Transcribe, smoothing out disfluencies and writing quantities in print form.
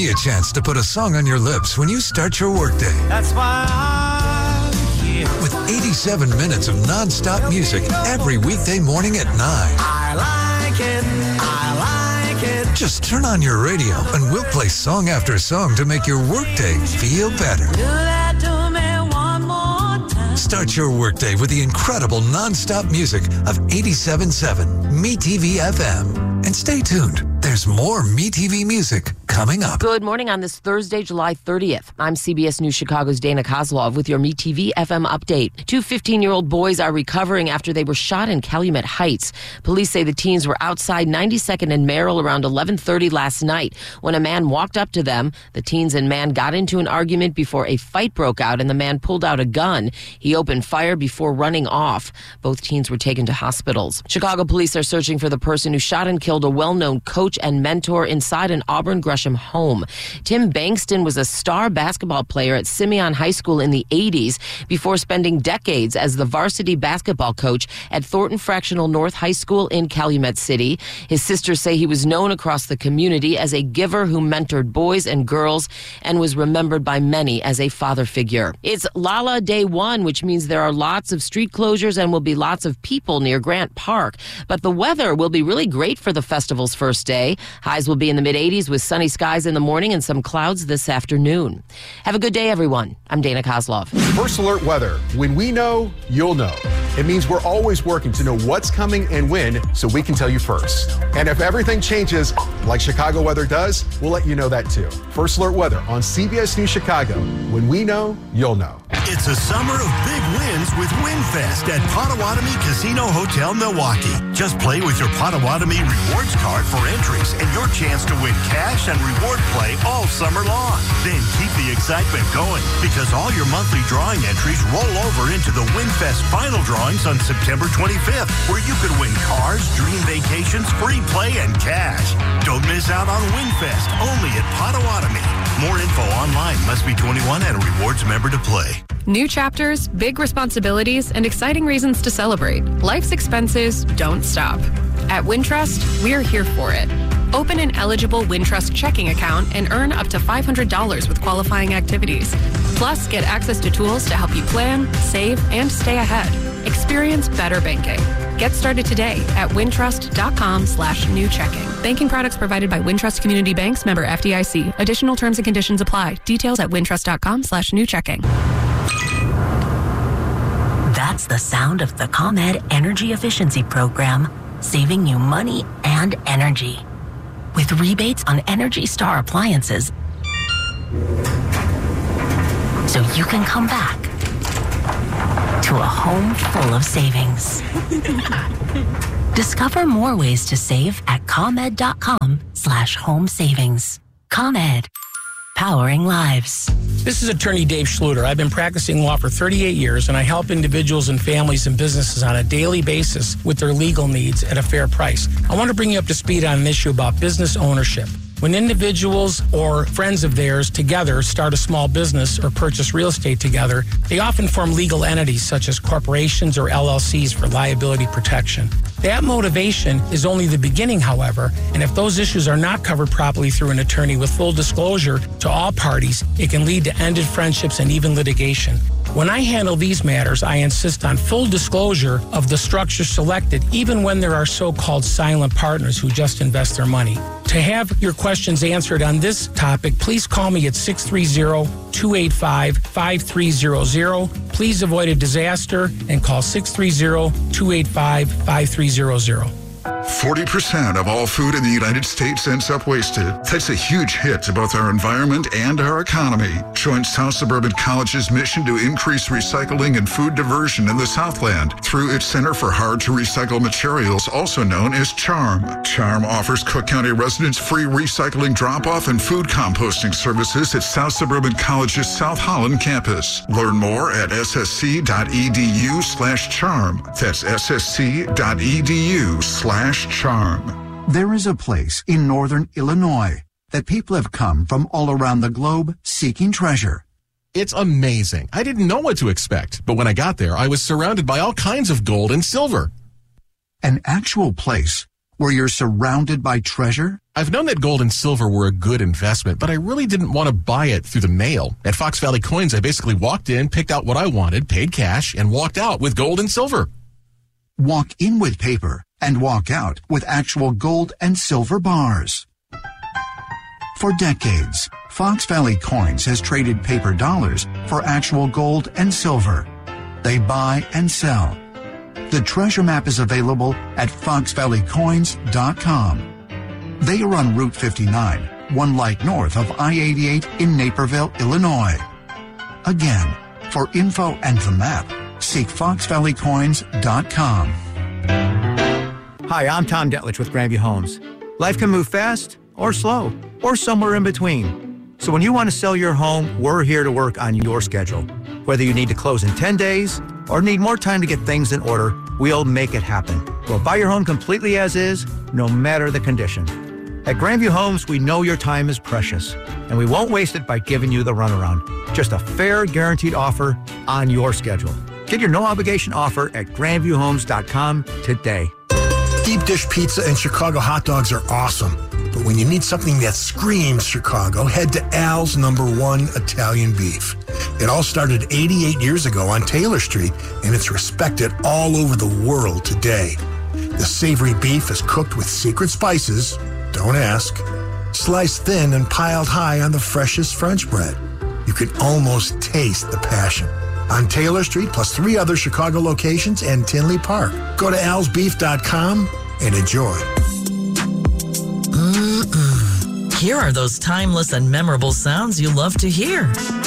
you a chance to put a song on your lips when you start your workday. That's why I'm here. With 87 minutes of non-stop music every weekday morning at 9. I like it. I like it. Just turn on your radio and we'll play song after song to make your workday feel better. Do that to me one more time. Start your workday with the incredible non-stop music of 87.7 MeTV FM. And stay tuned. There's more MeTV music coming up. Good morning on this Thursday, July 30th. I'm CBS News Chicago's Dana Kozlov with your MeTV FM update. Two 15-year-old boys are recovering after they were shot in Calumet Heights. Police say the teens were outside 92nd and Merrill around 11:30 last night when a man walked up to them. The teens and man got into an argument before a fight broke out and the man pulled out a gun. He opened fire before running off. Both teens were taken to hospitals. Chicago police are searching for the person who shot and killed a well-known coach and mentor inside an Auburn Gresham home. Tim Bankston was a star basketball player at Simeon High School in the 80s before spending decades as the varsity basketball coach at Thornton Fractional North High School in Calumet City. His sisters say he was known across the community as a giver who mentored boys and girls and was remembered by many as a father figure. It's Lala Day 1, which means there are lots of street closures and will be lots of people near Grant Park. But the weather will be really great for the festival's first day. Highs will be in the mid-80s with sunny skies in the morning and some clouds this afternoon. Have a good day, everyone. I'm Dana Kozlov. First Alert Weather. When we know, you'll know. It means we're always working to know what's coming and when so we can tell you first. And if everything changes, like Chicago weather does, we'll let you know that too. First Alert Weather on CBS News Chicago. When we know, you'll know. It's a summer of big wins with WinFest at Potawatomi Casino Hotel, Milwaukee. Just play with your Potawatomi Rewards card for entries and your chance to win cash and reward play all summer long. Then keep the excitement going because all your monthly drawing entries roll over into the WinFest final drawings on September 25th, where you could win cars, dream vacations, free play, and cash. Don't miss out on WinFest, only at Potawatomi. More info online. Must be 21 and a rewards member to play. New chapters, big responsibilities, and exciting reasons to celebrate. Life's expenses don't stop. At Wintrust, we're here for it. Open an eligible Wintrust checking account and earn up to $500 with qualifying activities. Plus, get access to tools to help you plan, save, and stay ahead. Experience better banking. Get started today at wintrust.com/new checking. Banking products provided by Wintrust Community Banks, member FDIC. Additional terms and conditions apply. Details at wintrust.com/new checking. That's the sound of the ComEd Energy Efficiency Program, saving you money and energy. With rebates on Energy Star appliances, so you can come back to a home full of savings. Discover more ways to save at ComEd.com/home savings. ComEd, powering lives. This is attorney Dave Schluter. I've been practicing law for 38 years, and I help individuals and families and businesses on a daily basis with their legal needs at a fair price. I want to bring you up to speed on an issue about business ownership. When individuals or friends of theirs together start a small business or purchase real estate together, they often form legal entities such as corporations or LLCs for liability protection. That motivation is only the beginning, however, and if those issues are not covered properly through an attorney with full disclosure to all parties, it can lead to ended friendships and even litigation. When I handle these matters, I insist on full disclosure of the structure selected, even when there are so-called silent partners who just invest their money. To have your questions answered on this topic, please call me at 630-285-5300. Please avoid a disaster and call 630-285-5300. 40% of all food in the United States ends up wasted. That's a huge hit to both our environment and our economy. Join South Suburban College's mission to increase recycling and food diversion in the Southland through its Center for Hard-to-Recycle Materials, also known as CHARM. CHARM offers Cook County residents free recycling drop-off and food composting services at South Suburban College's South Holland campus. Learn more at ssc.edu/charm. That's ssc.edu/charm. There is a place in northern Illinois that people have come from all around the globe seeking treasure. It's amazing. I didn't know what to expect, but when I got there, I was surrounded by all kinds of gold and silver. An actual place where you're surrounded by treasure? I've known that gold and silver were a good investment, but I really didn't want to buy it through the mail. At Fox Valley Coins, I basically walked in, picked out what I wanted, paid cash, and walked out with gold and silver. Walk in with paper and walk out with actual gold and silver bars. For decades, Fox Valley Coins has traded paper dollars for actual gold and silver. They buy and sell. The treasure map is available at foxvalleycoins.com. They are on Route 59, 1 light north of I-88 in Naperville, Illinois. Again, for info and the map, seek foxvalleycoins.com. Hi, I'm Tom Detlich with Grandview Homes. Life can move fast or slow or somewhere in between. So when you want to sell your home, we're here to work on your schedule. Whether you need to close in 10 days or need more time to get things in order, we'll make it happen. We'll buy your home completely as is, no matter the condition. At Grandview Homes, we know your time is precious, and we won't waste it by giving you the runaround. Just a fair, guaranteed offer on your schedule. Get your no-obligation offer at grandviewhomes.com today. Deep dish pizza and Chicago hot dogs are awesome. But when you need something that screams Chicago, head to Al's #1 Italian Beef. It all started 88 years ago on Taylor Street, and it's respected all over the world today. The savory beef is cooked with secret spices, don't ask, sliced thin and piled high on the freshest French bread. You can almost taste the passion. On Taylor Street, plus 3 other Chicago locations and Tinley Park. Go to alsbeef.com and enjoy. Here are those timeless and memorable sounds you love to hear.